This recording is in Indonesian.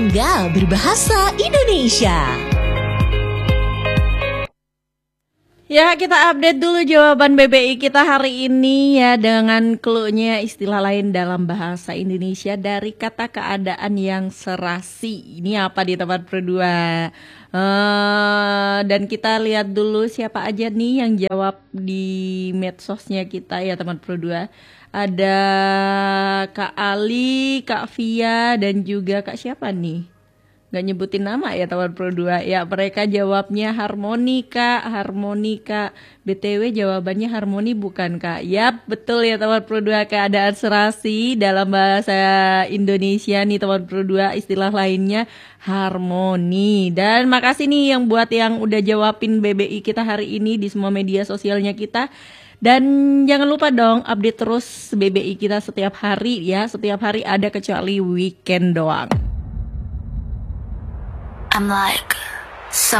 bangga berbahasa Indonesia. Ya, kita update dulu jawaban BBI kita hari ini ya dengan clue-nya istilah lain dalam bahasa Indonesia dari kata keadaan yang serasi. Ini apa di tempat berdua? Dan kita lihat dulu siapa aja nih yang jawab di medsosnya kita ya teman berdua. Ada Kak Ali, Kak Via, dan juga Kak siapa nih? Gak nyebutin nama ya teman pro 2. Ya mereka jawabnya harmonika. BTW jawabannya harmoni bukan Kak? Yap betul ya teman pro 2, keadaan serasi dalam bahasa Indonesia nih teman pro 2, istilah lainnya harmoni. Dan makasih nih yang buat yang udah jawabin BBI kita hari ini di semua media sosialnya kita. Dan jangan lupa dong update terus BBI kita setiap hari ya. Setiap hari ada kecuali weekend doang. I'm like